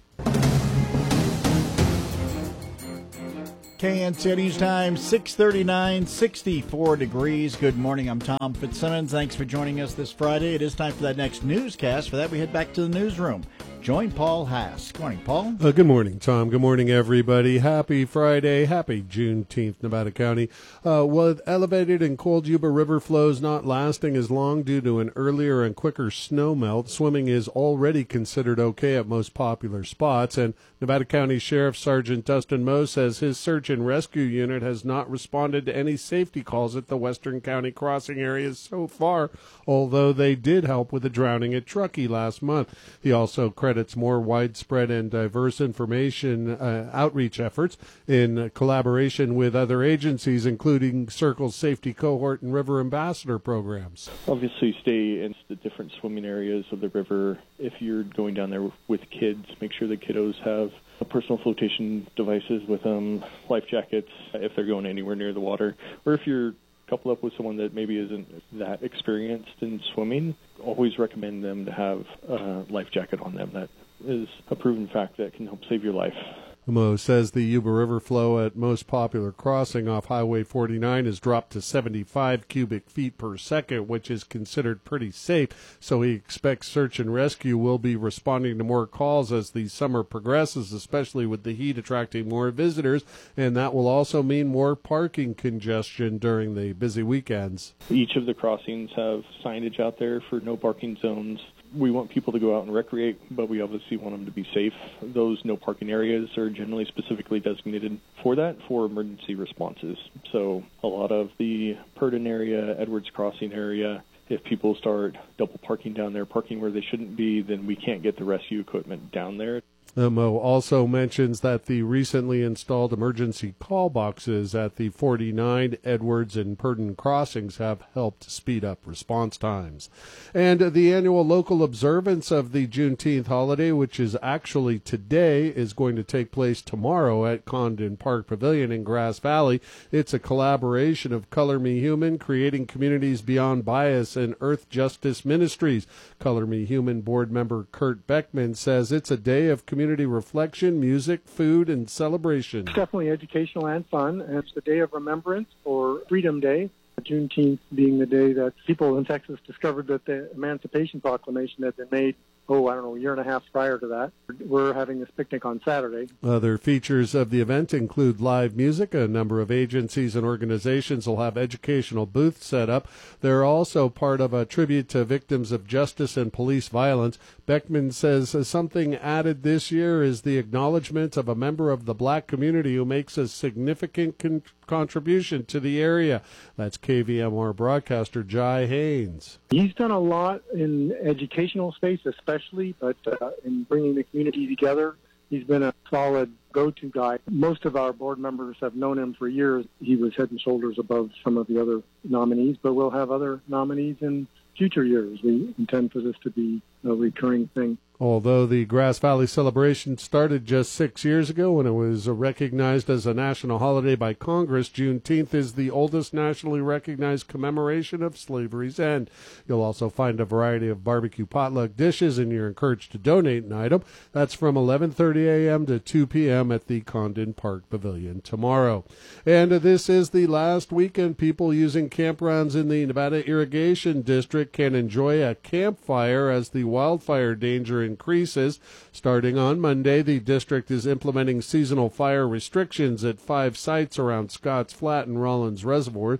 KNCO News Time, 6:39, 64 degrees. Good morning. I'm Tom Fitzsimmons. Thanks for joining us this Friday. It is time for that next newscast. For that, we head back to the newsroom. Join Paul Haas. Good morning, Paul. Good morning, Tom. Good morning, everybody. Happy Friday. Happy Juneteenth, Nevada County. With elevated and cold Yuba River flows not lasting as long due to an earlier and quicker snow melt, swimming is already considered okay at most popular spots. And Nevada County Sheriff Sergeant Dustin Moe says his search and rescue unit has not responded to any safety calls at the Western County crossing areas so far, although they did help with a drowning at Truckee last month. He also credits more widespread and diverse information outreach efforts in collaboration with other agencies, including Circle's Safety Cohort and River Ambassador programs. Obviously, stay in the different swimming areas of the river. If you're going down there with kids, make sure the kiddos have personal flotation devices with them, life jackets if they're going anywhere near the water, or if you're coupled up with someone that maybe isn't that experienced in swimming, always recommend them to have a life jacket on them. That is a proven fact that can help save your life. Moe says the Yuba River flow at most popular crossing off Highway 49 has dropped to 75 cubic feet per second, which is considered pretty safe, so he expects search and rescue will be responding to more calls as the summer progresses, especially with the heat attracting more visitors, and that will also mean more parking congestion during the busy weekends. Each of the crossings have signage out there for no parking zones. We want people to go out and recreate, but we obviously want them to be safe. Those no parking areas are generally specifically designated for that, for emergency responses. So a lot of the Purdon area, Edwards Crossing area, if people start double parking down there, parking where they shouldn't be, then we can't get the rescue equipment down there. Moe also mentions that the recently installed emergency call boxes at the 49, Edwards, and Purdon crossings have helped speed up response times. And the annual local observance of the Juneteenth holiday, which is actually today, is going to take place tomorrow at Condon Park Pavilion in Grass Valley. It's a collaboration of Color Me Human, Creating Communities Beyond Bias, and Earth Justice Ministries. Color Me Human board member Kurt Beckman says it's a day of community reflection, music, food, and celebration. It's definitely educational and fun, and it's the day of remembrance, or Freedom Day, Juneteenth being the day that people in Texas discovered that the Emancipation Proclamation had been made, a year and a half prior to that. We're having this picnic on Saturday. Other features of the event include live music. A number of agencies and organizations will have educational booths set up. They're also part of a tribute to victims of justice and police violence. Beckman says something added this year is the acknowledgement of a member of the black community who makes a significant contribution to the area. That's KVMR broadcaster Jai Haynes. He's done a lot in educational space, especially, but in bringing the community together. He's been a solid go-to guy. Most of our board members have known him for years. He was head and shoulders above some of the other nominees, but we'll have other nominees in future years. We intend for this to be a recurring thing. Although the Grass Valley celebration started just 6 years ago when it was recognized as a national holiday by Congress, Juneteenth is the oldest nationally recognized commemoration of slavery's end. You'll also find a variety of barbecue potluck dishes, and you're encouraged to donate an item. That's from 11:30 a.m. to 2 p.m. at the Condon Park Pavilion tomorrow. And this is the last weekend people using campgrounds in the Nevada Irrigation District can enjoy a campfire as the wildfire danger increases. Starting on Monday, the district is implementing seasonal fire restrictions at 5 sites around Scotts Flat and Rollins Reservoir.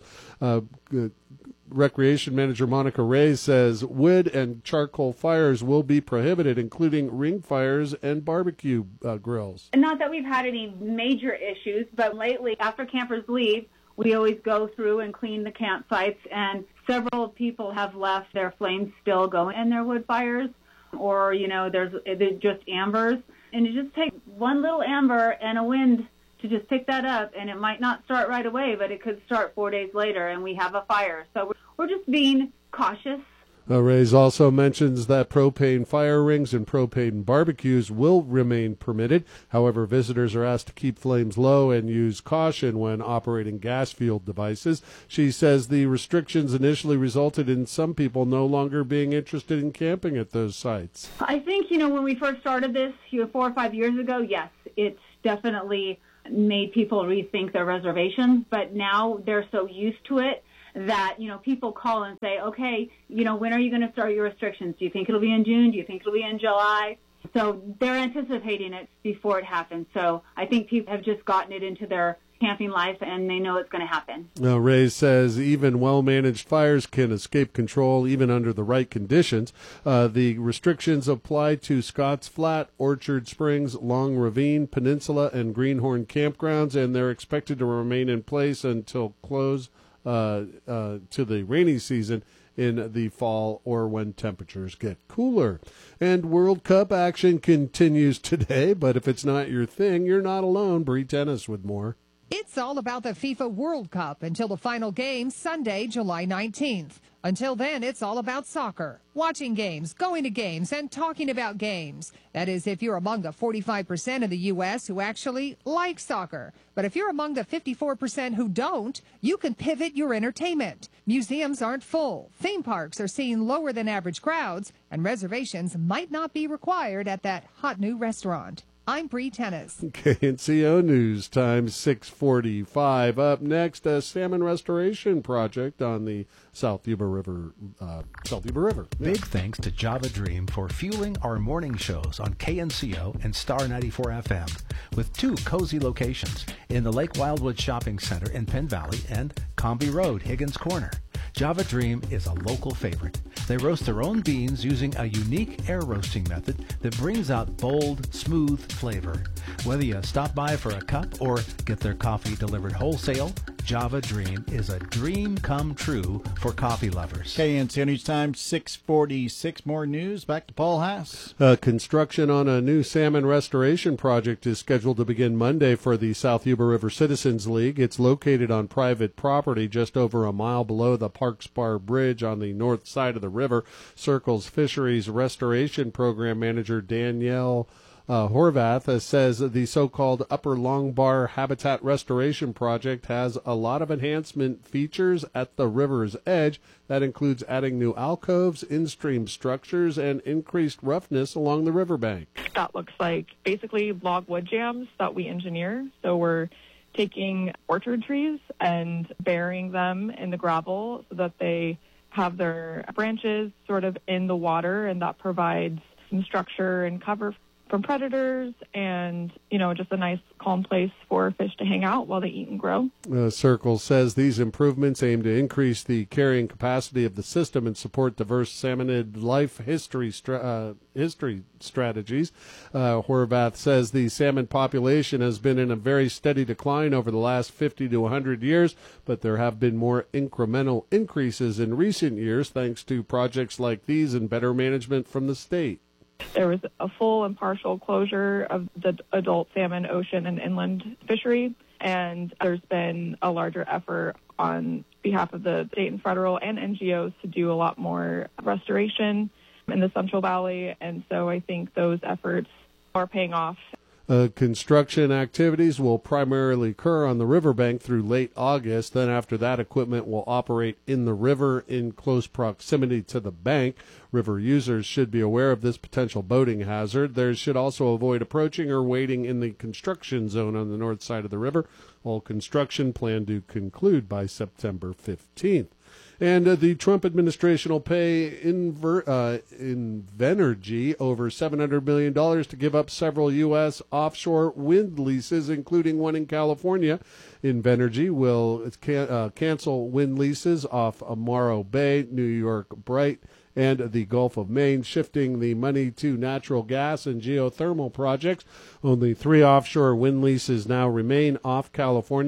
Recreation Manager Monica Ray says wood and charcoal fires will be prohibited, including ring fires and barbecue grills. Not that we've had any major issues, but lately, after campers leave, we always go through and clean the campsites, and several people have left their flames still going in their wood fires, or, they're just ambers. And it just takes one little amber and a wind to just pick that up, and it might not start right away, but it could start 4 days later, and we have a fire. So we're just being cautious. Reyes also mentions that propane fire rings and propane barbecues will remain permitted. However, visitors are asked to keep flames low and use caution when operating gas-fueled devices. She says the restrictions initially resulted in some people no longer being interested in camping at those sites. I think, when we first started this 4 or 5 years ago, yes, it's definitely made people rethink their reservations, but now they're so used to it that, people call and say, okay, when are you going to start your restrictions? Do you think it'll be in June? Do you think it'll be in July? So they're anticipating it before it happens. So I think people have just gotten it into their camping life, and they know it's going to happen. Reyes says even well-managed fires can escape control even under the right conditions. The restrictions apply to Scotts Flat, Orchard Springs, Long Ravine, Peninsula, and Greenhorn campgrounds, and they're expected to remain in place until close to the rainy season in the fall or when temperatures get cooler. And World Cup action continues today, but if it's not your thing, you're not alone. Bree Tennis with more. It's all about the FIFA World Cup until the final game Sunday, July 19th. Until then, it's all about soccer, watching games, going to games, and talking about games. That is, if you're among the 45% of the U.S. who actually like soccer. But if you're among the 54% who don't, you can pivot your entertainment. Museums aren't full, theme parks are seeing lower than average crowds, and reservations might not be required at that hot new restaurant. I'm Bree Tennis. KNCO News Time 6:45. Up next, a salmon restoration project on the South Yuba River. Big thanks to Java Dream for fueling our morning shows on KNCO and Star 94 FM with 2 cozy locations in the Lake Wildwood Shopping Center in Penn Valley and Comby Road, Higgins Corner. Java Dream is a local favorite. They roast their own beans using a unique air roasting method that brings out bold, smooth flavor. Whether you stop by for a cup or get their coffee delivered wholesale, Java Dream is a dream come true for coffee lovers. KNCO News Time 6:46. More news. Back to Paul Haas. Construction on a new salmon restoration project is scheduled to begin Monday for the South Yuba River Citizens League. It's located on private property just over a mile below the Parks Bar Bridge on the north side of the river. Circles Fisheries Restoration Program Manager Danielle Horvath says the so-called Upper Long Bar Habitat Restoration Project has a lot of enhancement features at the river's edge. That includes adding new alcoves, in-stream structures, and increased roughness along the riverbank. That looks like basically log wood jams that we engineer. So we're taking orchard trees and burying them in the gravel so that they have their branches sort of in the water, and that provides some structure and cover from predators and, just a nice calm place for fish to hang out while they eat and grow. Circle says these improvements aim to increase the carrying capacity of the system and support diverse salmonid life history strategies. Horvath says the salmon population has been in a very steady decline over the last 50 to 100 years, but there have been more incremental increases in recent years thanks to projects like these and better management from the state. There was a full and partial closure of the adult salmon, ocean, and inland fishery, and there's been a larger effort on behalf of the state and federal and NGOs to do a lot more restoration in the Central Valley, and so I think those efforts are paying off. Construction activities will primarily occur on the riverbank through late August. Then after that, equipment will operate in the river in close proximity to the bank. River users should be aware of this potential boating hazard. They should also avoid approaching or waiting in the construction zone on the north side of the river. All construction planned to conclude by September 15th. And the Trump administration will pay Invenergy over $700 million to give up several U.S. offshore wind leases, including one in California. Invenergy will cancel wind leases off Morro Bay, New York Bright, and the Gulf of Maine, shifting the money to natural gas and geothermal projects. Only 3 offshore wind leases now remain off California.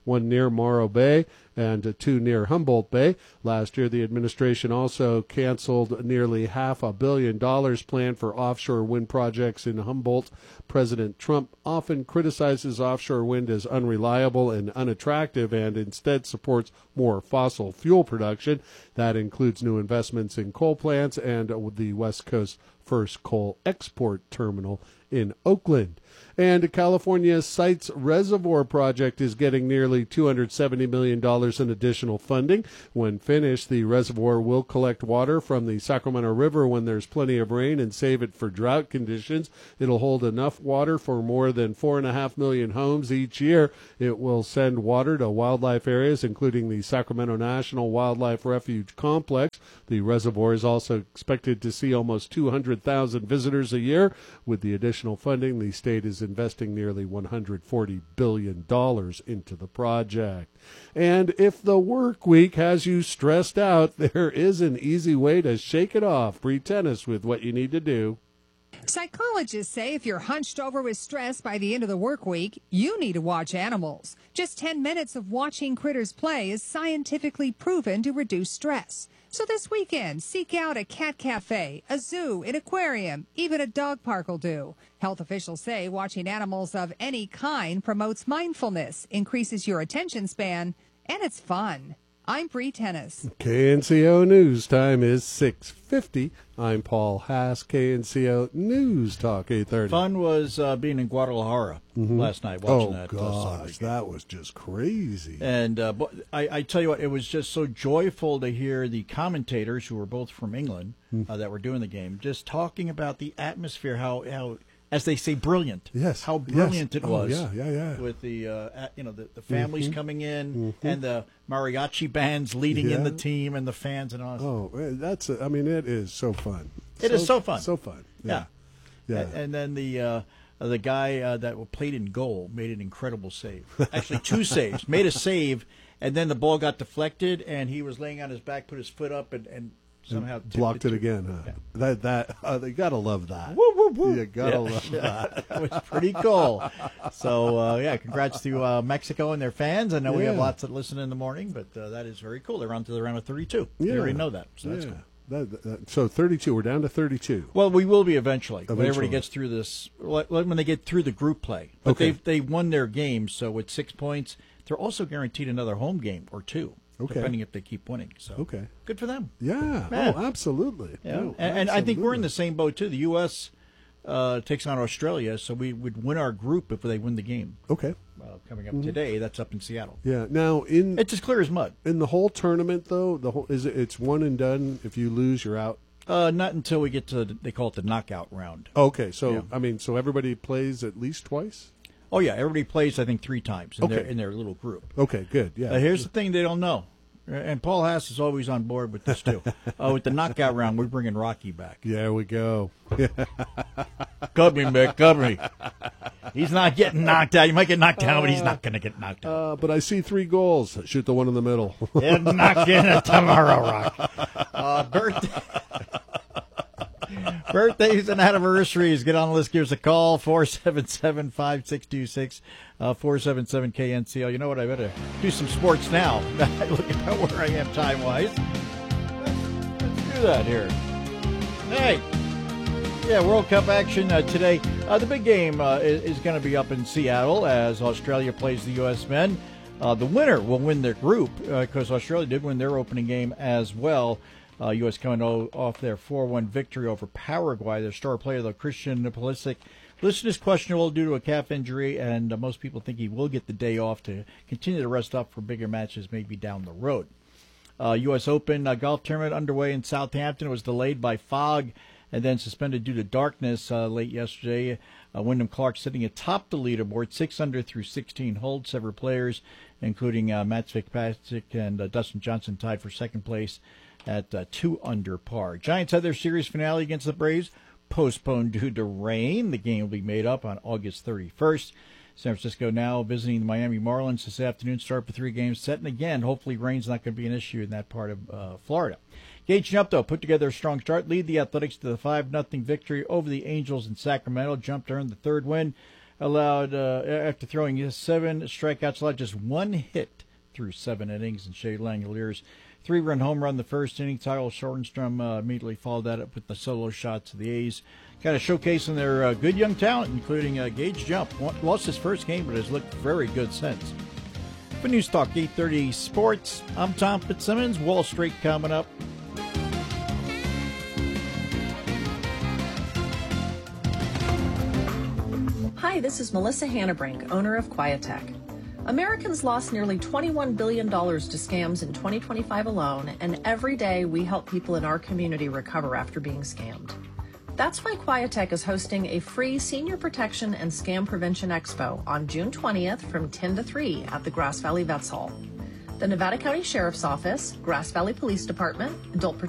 one near Morro Bay and 2 near Humboldt Bay. Last year, the administration also canceled nearly $500 million planned for offshore wind projects in Humboldt. President Trump often criticizes offshore wind as unreliable and unattractive and instead supports more fossil fuel production. That includes new investments in coal plants and the West Coast first coal export terminal in Oakland. And California's Sites Reservoir project is getting nearly $270 million in additional funding. When finished, the reservoir will collect water from the Sacramento River when there's plenty of rain and save it for drought conditions. It'll hold enough water for more than 4.5 million homes each year. It will send water to wildlife areas, including the Sacramento National Wildlife Refuge Complex. The reservoir is also expected to see almost 200,000 visitors a year. With the additional funding, the state is investing nearly $140 billion into the project. And if the work week has you stressed out, there is an easy way to shake it off. Pre-tennis with what you need to do. Psychologists say if you're hunched over with stress by the end of the work week, you need to watch animals. Just 10 minutes of watching critters play is scientifically proven to reduce stress. So this weekend, seek out a cat cafe, a zoo, an aquarium, even a dog park will do. Health officials say watching animals of any kind promotes mindfulness, increases your attention span, and it's fun. I'm Bree Tennis. KNCO News time is 6:50. I'm Paul Haas, KNCO News Talk 830. Fun was being in Guadalajara last night watching that. Gosh, that was just crazy. And I tell you what, it was just so joyful to hear the commentators, who were both from England, that were doing the game, just talking about the atmosphere, how as they say, brilliant. Yes. How brilliant it was. Yeah. With the the families coming in and the mariachi bands leading in the team and the fans and all. It is so fun. It is so fun. So fun. Yeah. Yeah. And then the guy that played in goal made an incredible save. Actually, 2 saves. Made a save, and then the ball got deflected, and he was laying on his back, put his foot up, and somehow blocked it again. Huh? Yeah. They gotta love that. Woo, woo, woo. You gotta love that. That was pretty cool. So congrats to Mexico and their fans. I know we have lots that listen in the morning, but that is very cool. They're on to the round of 32. You already know that, so that's cool. So 32. We're down to 32. Well, we will be eventually. When everybody gets through this, when they get through the group play. But they won their game, so with 6 points, they're also guaranteed another home game or 2. Depending if they keep winning. So good for them. Yeah. Oh, absolutely. Yeah. No, and I think we're in the same boat too. The U.S. Takes on Australia, so we would win our group if they win the game. Okay. Coming up today, that's up in Seattle. Yeah. Now it's as clear as mud. In the whole tournament, though, it's one and done. If you lose, you're out. Not until we get to they call it the knockout round. Okay. So so everybody plays at least twice. Oh yeah, everybody plays I think 3 times in their little group. Okay, good. Yeah. Here's the thing they don't know, and Paul Haas is always on board with this too. With the knockout round, we're bringing Rocky back. There we go. Cut me, Mick. Cut me. He's not getting knocked out. He might get knocked out, but he's not going to get knocked out. But I see 3 goals. Shoot the one in the middle. They're not getting it tomorrow, Rock. Birthdays and anniversaries. Get on the list. Give us a call. 477-5626. 477-KNCL. You know what? I better do some sports now. Look at where I am time-wise. Let's do that here. Hey. Yeah, World Cup action today. The big game is going to be up in Seattle as Australia plays the U.S. men. The winner will win their group because Australia did win their opening game as well. U.S. coming off their 4-1 victory over Paraguay. Their star player, though, Christian Pulisic, listed as questionable due to a calf injury, and most people think he will get the day off to continue to rest up for bigger matches maybe down the road. U.S. Open golf tournament underway in Southampton. It was delayed by fog and then suspended due to darkness late yesterday. Wyndham Clark sitting atop the leaderboard, 6 under through 16 holes. Several players, including Mats Fitzpatrick and Dustin Johnson, tied for second place at 2 under par. Giants had their series finale against the Braves postponed due to rain. The game will be made up on August 31st. San Francisco now visiting the Miami Marlins this afternoon. Start for 3 games set. And again, hopefully rain's not going to be an issue in that part of Florida. Gage Jump, put together a strong start. Lead the Athletics to the 5-0 victory over the Angels in Sacramento. Jump earned the 3rd win. allowed after throwing 7 strikeouts, allowed just 1 hit through 7 innings. And Shea Langoliers' 3-run home run the first inning. Tyler Sorenstrom immediately followed that up with the solo shot to the A's, kind of showcasing their good young talent, including Gage Jump. Lost his first game, but has looked very good since. For News Talk 830 Sports, I'm Tom Fitzsimmons. Wall Street coming up. Hi, this is Melissa Hannabrink, owner of Quietech. Americans lost nearly $21 billion to scams in 2025 alone, and every day we help people in our community recover after being scammed. That's why Quietech is hosting a free Senior Protection and Scam Prevention Expo on June 20th from 10 to 3 at the Grass Valley Vets Hall. The Nevada County Sheriff's Office, Grass Valley Police Department, Adult